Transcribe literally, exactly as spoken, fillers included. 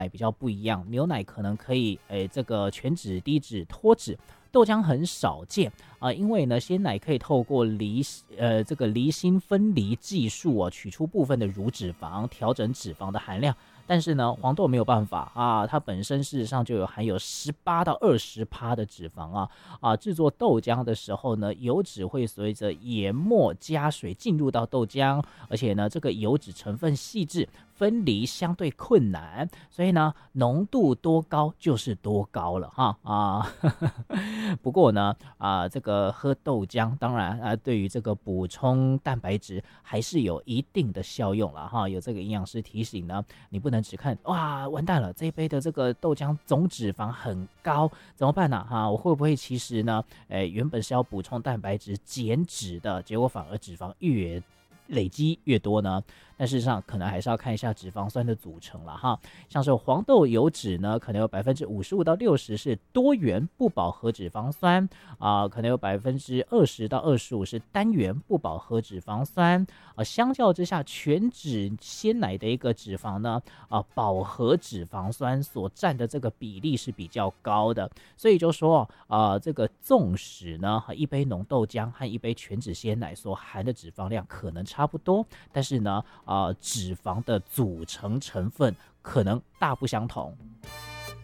奶比较不一样，牛奶可能可以诶这个全脂、低脂、脱脂。豆浆很少见啊、呃，因为呢，鲜奶可以透过离呃这个离心分离技术啊，取出部分的乳脂肪，调整脂肪的含量。但是呢，黄豆没有办法啊，它本身事实上就有含有十八到二十趴的脂肪啊啊，制作豆浆的时候呢，油脂会随着研磨加水进入到豆浆，而且呢，这个油脂成分细致。分离相对困难，所以呢，浓度多高就是多高了哈啊。不过呢，啊，这个喝豆浆，当然啊，对于这个补充蛋白质还是有一定的效用了哈。有这个营养师提醒呢，你不能只看哇，完蛋了，这一杯的这个豆浆总脂肪很高，怎么办呢？哈，我会不会其实呢，哎，原本是要补充蛋白质减脂的，结果反而脂肪越累积越多呢？但事实上可能还是要看一下脂肪酸的组成了哈，像是黄豆油脂呢，可能有百分之五十五到六十是多元不饱和脂肪酸啊、呃，可能有百分之二十到二十五是单元不饱和脂肪酸啊、呃。相较之下，全脂鲜奶的一个脂肪呢啊、呃，饱和脂肪酸所占的这个比例是比较高的，所以就说啊、呃，这个纵使呢一杯浓豆浆和一杯全脂鲜奶所含的脂肪量可能差不多，但是呢。啊、呃，脂肪的组成成分可能大不相同